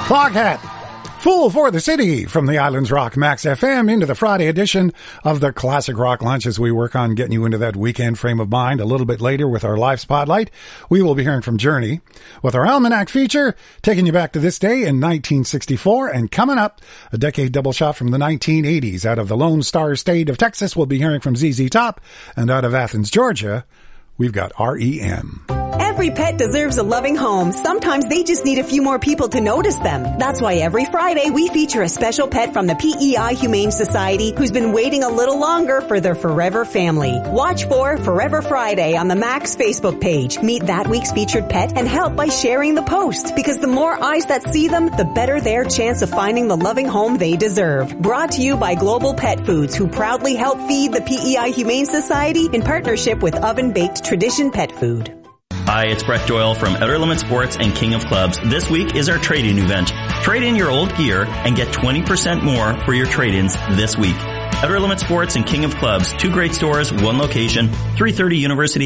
Foghat, Fool for the City from the Islands Rock Max FM into the Friday edition of the Classic Rock Lunch as we work on getting you into that weekend frame of mind. A little bit later with our live spotlight, we will be hearing from Journey with our Almanac feature, taking you back to this day in 1964, and coming up, a decade double shot from the 1980s. Out of the Lone Star State of Texas, we'll be hearing from ZZ Top, and out of Athens, Georgia, we've got REM. Every pet deserves a loving home. Sometimes they just need a few more people to notice them. That's why every Friday we feature a special pet from the PEI Humane Society who's been waiting a little longer for their forever family. Watch for Forever Friday on the Max Facebook page. Meet that week's featured pet and help by sharing the post, because the more eyes that see them, the better their chance of finding the loving home they deserve. Brought to you by Global Pet Foods, who proudly help feed the PEI Humane Society in partnership with Oven Baked Tradition Pet Food. Hi, it's Brett Doyle from Outer Limits Sports and King of Clubs. This week is our trade-in event. Trade in your old gear and get 20% more for your trade-ins this week. Outer Limits Sports and King of Clubs, two great stores, one location, 330 University